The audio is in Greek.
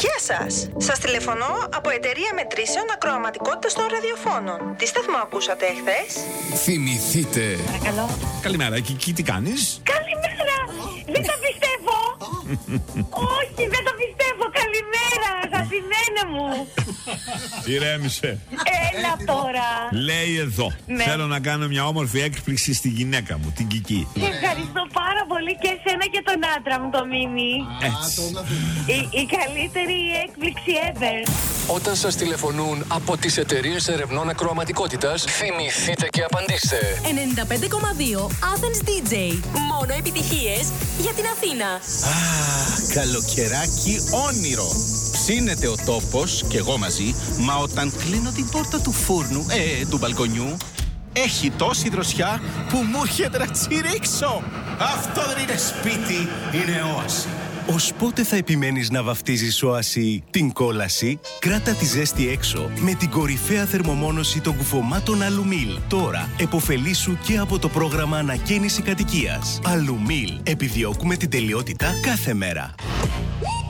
Γεια σας. Σας τηλεφωνώ από εταιρεία μετρήσεων ακροαματικότητας των ραδιοφώνων. Τι σταθμό ακούσατε εχθές? Θυμηθείτε. Παρακαλώ. Καλημέρα, Κική, τι κάνεις? Καλημέρα. Δεν το πιστεύω. Όχι, δεν το πιστεύω. Καλημέρα, αγαπημένε μου. Ηρέμησε. Έλα τώρα. Λέει εδώ. Ναι. Θέλω να κάνω μια όμορφη έκπληξη στη γυναίκα μου, την Κική. Και ευχαριστώ πάρα πολύ και εσένα και τον άντρα μου, το Μίμη. Έτσι. Η καλύτερη έκπληξη ever. Όταν σας τηλεφωνούν από τις εταιρείες ερευνών ακροαματικότητας, θυμηθείτε και απαντήστε. 95,2 Athens DJ. Μόνο επιτυχίες για την Αθήνα. Καλοκαιράκι όνειρο. Ψήνεται ο τόπος και εγώ μαζί, μα όταν κλείνω την πόρτα του φούρνου, του μπαλκονιού, έχει τόση δροσιά που μου έρχεται να τσιρίξω. Αυτό δεν είναι σπίτι, είναι όαση. Ως πότε θα επιμένεις να βαφτίζεις όαση την κόλαση? Κράτα τη ζέστη έξω με την κορυφαία θερμομόνωση των κουφωμάτων Αλουμίλ. Τώρα επωφελήσου και από το πρόγραμμα ανακαίνιση κατοικίας. Αλουμίλ. Επιδιώκουμε την τελειότητα κάθε μέρα.